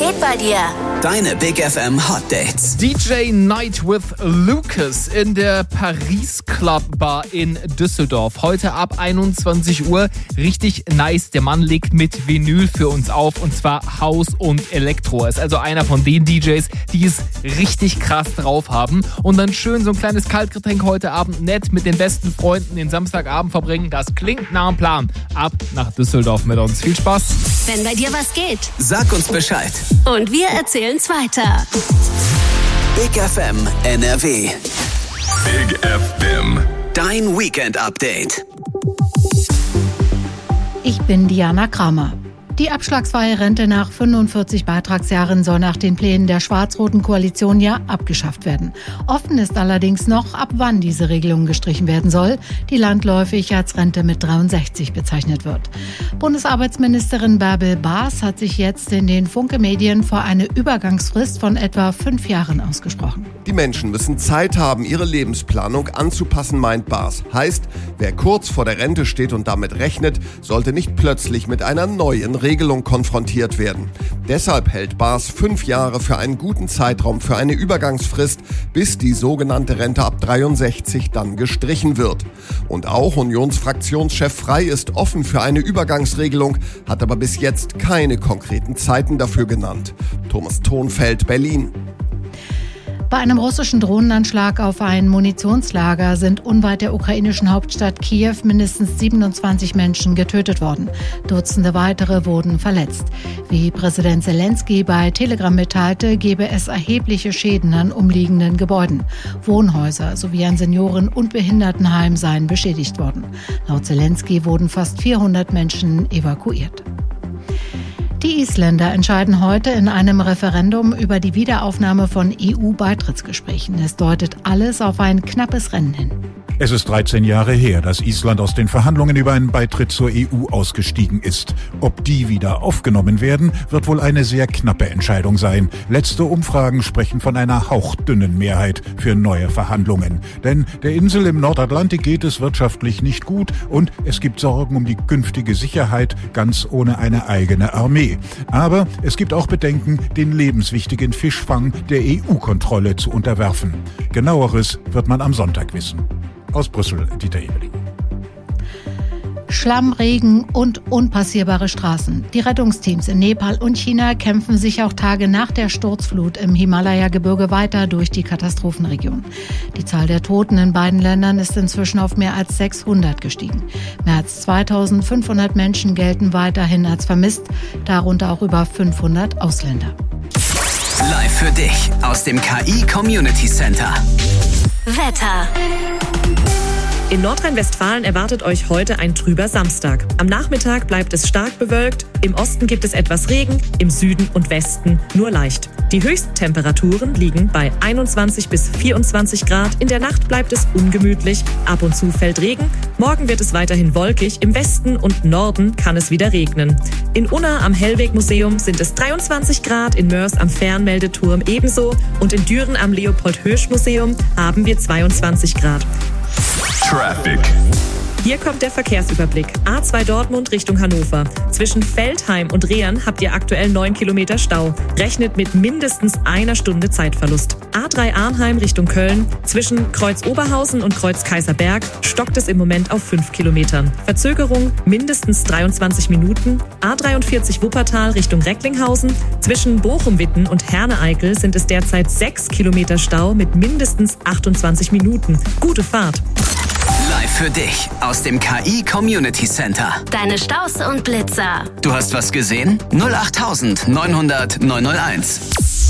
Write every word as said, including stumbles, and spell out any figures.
geht bei dir? Deine Big F M Hot Dates. D J Night with Lucas in der Paris Club Bar in Düsseldorf. Heute ab einundzwanzig Uhr. Richtig nice. Der Mann legt mit Vinyl für uns auf, und zwar House und Elektro. Er ist also einer von den D Js, die es richtig krass drauf haben. Und dann schön so ein kleines Kaltgetränk heute Abend nett mit den besten Freunden den Samstagabend verbringen. Das klingt nach einem Plan. Ab nach Düsseldorf mit uns. Viel Spaß. Wenn bei dir was geht, Sag uns Bescheid. und wir erzählen's weiter. Big F M N R W. Big F M. Dein Weekend Update. Ich bin Diana Kramer. Die abschlagsfreie Rente nach fünfundvierzig Beitragsjahren soll nach den Plänen der schwarz-roten Koalition ja abgeschafft werden. Offen ist allerdings noch, ab wann diese Regelung gestrichen werden soll, die landläufig als Rente mit dreiundsechzig bezeichnet wird. Bundesarbeitsministerin Bärbel Baas hat sich jetzt in den Funke-Medien vor eine Übergangsfrist von etwa fünf Jahren ausgesprochen. Die Menschen müssen Zeit haben, ihre Lebensplanung anzupassen, meint Baas. Heißt, wer kurz vor der Rente steht und damit rechnet, sollte nicht plötzlich mit einer neuen Regelung konfrontiert werden. Deshalb hält Baas fünf Jahre für einen guten Zeitraum für eine Übergangsfrist, bis die sogenannte Rente ab dreiundsechzig dann gestrichen wird. Und auch Unionsfraktionschef Frey ist offen für eine Übergangsregelung, hat aber bis jetzt keine konkreten Zeiten dafür genannt. Thomas Thonfeld, Berlin. Bei einem russischen Drohnenanschlag auf ein Munitionslager sind unweit der ukrainischen Hauptstadt Kiew mindestens siebenundzwanzig Menschen getötet worden. Dutzende weitere wurden verletzt. Wie Präsident Zelensky bei Telegram mitteilte, gebe es erhebliche Schäden an umliegenden Gebäuden. Wohnhäuser sowie ein Senioren- und Behindertenheim seien beschädigt worden. Laut Zelensky wurden fast vierhundert Menschen evakuiert. Die Isländer entscheiden heute in einem Referendum über die Wiederaufnahme von E U-Beitrittsgesprächen. Es deutet alles auf ein knappes Rennen hin. Es ist dreizehn Jahre her, dass Island aus den Verhandlungen über einen Beitritt zur E U ausgestiegen ist. Ob die wieder aufgenommen werden, wird wohl eine sehr knappe Entscheidung sein. Letzte Umfragen sprechen von einer hauchdünnen Mehrheit für neue Verhandlungen. Denn der Insel im Nordatlantik geht es wirtschaftlich nicht gut und es gibt Sorgen um die künftige Sicherheit, ganz ohne eine eigene Armee. Aber es gibt auch Bedenken, den lebenswichtigen Fischfang der E U-Kontrolle zu unterwerfen. Genaueres wird man am Sonntag wissen. Aus Brüssel, Dieter Ebeling. Schlamm, Regen und unpassierbare Straßen. Die Rettungsteams in Nepal und China kämpfen sich auch Tage nach der Sturzflut im Himalaya-Gebirge weiter durch die Katastrophenregion. Die Zahl der Toten in beiden Ländern ist inzwischen auf mehr als sechshundert gestiegen. Mehr als zweitausendfünfhundert Menschen gelten weiterhin als vermisst, darunter auch über fünfhundert Ausländer. Live für dich aus dem K I Community Center. Wetter. In Nordrhein-Westfalen erwartet euch heute ein trüber Samstag. Am Nachmittag bleibt es stark bewölkt, im Osten gibt es etwas Regen, im Süden und Westen nur leicht. Die Höchsttemperaturen liegen bei einundzwanzig bis vierundzwanzig Grad, in der Nacht bleibt es ungemütlich, ab und zu fällt Regen, morgen wird es weiterhin wolkig, im Westen und Norden kann es wieder regnen. In Unna am Hellweg-Museum sind es dreiundzwanzig Grad, in Mörs am Fernmeldeturm ebenso und in Düren am Leopold-Hirsch-Museum haben wir zweiundzwanzig Grad. Traffic. Hier kommt der Verkehrsüberblick. A zwei Dortmund Richtung Hannover. Zwischen Veltheim und Rehern habt ihr aktuell neun Kilometer Stau. Rechnet mit mindestens einer Stunde Zeitverlust. A drei Arnheim Richtung Köln. Zwischen Kreuz Oberhausen und Kreuz Kaiserberg stockt es im Moment auf fünf Kilometern. Verzögerung mindestens dreiundzwanzig Minuten. A dreiundvierzig Wuppertal Richtung Recklinghausen. Zwischen Bochum-Witten und Herne-Eickel sind es derzeit sechs Kilometer Stau mit mindestens achtundzwanzig Minuten. Gute Fahrt. Live für dich aus dem K I Community Center. Deine Staus und Blitzer. Du hast was gesehen? null acht neunhundert neunhunderteins.